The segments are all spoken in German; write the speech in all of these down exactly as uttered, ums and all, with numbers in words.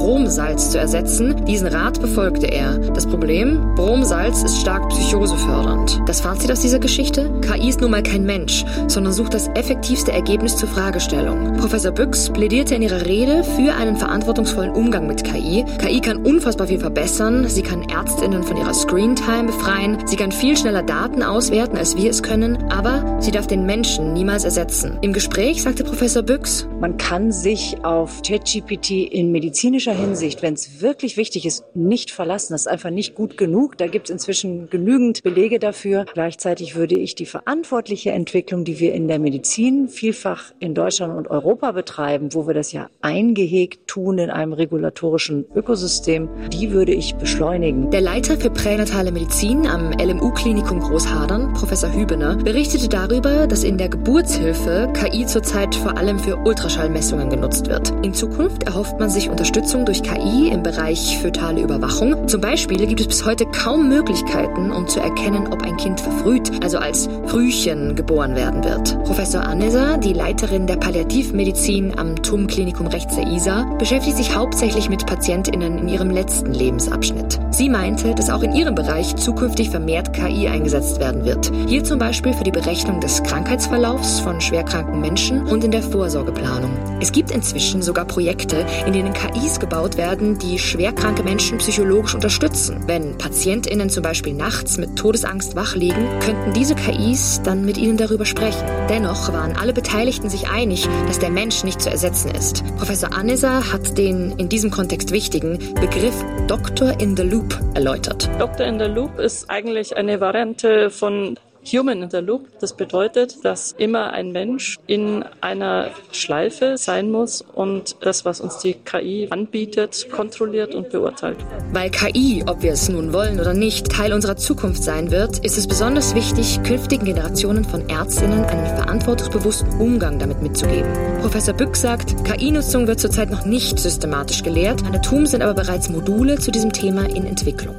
Bromsalz zu ersetzen. Diesen Rat befolgte er. Das Problem? Bromsalz ist stark psychosefördernd. Das Fazit aus dieser Geschichte? K I ist nun mal kein Mensch, sondern sucht das effektivste Ergebnis zur Fragestellung. Professor Büchs plädierte in ihrer Rede für einen verantwortungsvollen Umgang mit K I. K I kann unfassbar viel verbessern. Sie kann ÄrztInnen von ihrer Screentime befreien. Sie kann viel schneller Daten auswerten, als wir es können. Aber sie darf den Menschen niemals ersetzen. Im Gespräch sagte Professor Büchs: Man kann sich auf ChatGPT in medizinischer Hinsicht, wenn es wirklich wichtig ist, nicht verlassen. Das ist einfach nicht gut genug. Da gibt es inzwischen genügend Belege dafür. Gleichzeitig würde ich die verantwortliche Entwicklung, die wir in der Medizin vielfach in Deutschland und Europa betreiben, wo wir das ja eingehegt tun in einem regulatorischen Ökosystem, die würde ich beschleunigen. Der Leiter für pränatale Medizin am L M U-Klinikum Großhadern, Professor Hübener, berichtete darüber, dass in der Geburtshilfe K I zurzeit vor allem für Ultraschallmessungen genutzt wird. In Zukunft erhofft man sich Unterstützung durch K I im Bereich fötale Überwachung. Zum Beispiel gibt es bis heute kaum Möglichkeiten, um zu erkennen, ob ein Kind verfrüht, also als Frühchen, geboren werden wird. Professor Anneser, die Leiterin der Palliativmedizin am T U M-Klinikum rechts der Isar, beschäftigt sich hauptsächlich mit PatientInnen in ihrem letzten Lebensabschnitt. Sie meinte, dass auch in ihrem Bereich zukünftig vermehrt K I eingesetzt werden wird. Hier zum Beispiel für die Berechnung des Krankheitsverlaufs von schwerkranken Menschen und in der Vorsorgeplanung. Es gibt inzwischen sogar Projekte, in denen K Is gebaut werden, die schwerkranke Menschen psychologisch unterstützen. Wenn PatientInnen zum Beispiel nachts mit Todesangst wach liegen, könnten diese K Is dann mit ihnen darüber sprechen. Dennoch waren alle Beteiligten sich einig, dass der Mensch nicht zu ersetzen ist. Professor Anneser hat den in diesem Kontext wichtigen Begriff Doctor in the Loop erläutert. Doctor in the Loop ist eigentlich eine Variante von Human in the Loop. Das bedeutet, dass immer ein Mensch in einer Schleife sein muss und das, was uns die K I anbietet, kontrolliert und beurteilt. Weil K I, ob wir es nun wollen oder nicht, Teil unserer Zukunft sein wird, ist es besonders wichtig, künftigen Generationen von ÄrztInnen einen verantwortungsbewussten Umgang damit mitzugeben. Professor Bück sagt, K I-Nutzung wird zurzeit noch nicht systematisch gelehrt. An der T U M sind aber bereits Module zu diesem Thema in Entwicklung.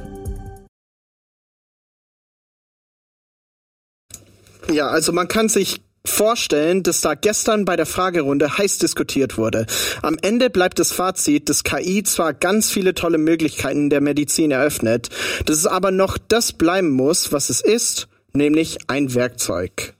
Ja, also man kann sich vorstellen, dass da gestern bei der Fragerunde heiß diskutiert wurde. Am Ende bleibt das Fazit, dass K I zwar ganz viele tolle Möglichkeiten in der Medizin eröffnet, dass es aber noch das bleiben muss, was es ist, nämlich ein Werkzeug.